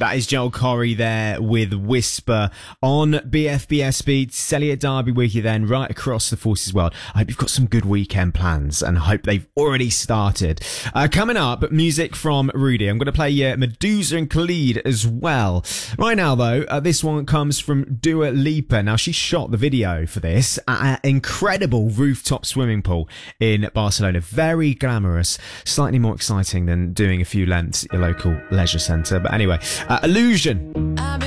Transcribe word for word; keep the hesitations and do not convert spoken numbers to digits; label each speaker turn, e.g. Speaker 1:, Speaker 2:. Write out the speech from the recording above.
Speaker 1: That is Joel Corry there with Whisper on B F B S Beats. Celia Derby with you then, right across the Forces world. I hope you've got some good weekend plans and I hope they've already started. Uh, coming up, music from Rudy. I'm going to play uh, Medusa and Khalid as well. Right now, though, uh, this one comes from Dua Lipa. Now, she shot the video for this at an incredible rooftop swimming pool in Barcelona. Very glamorous, slightly more exciting than doing a few lengths at your local leisure centre. But anyway, uh, Illusion.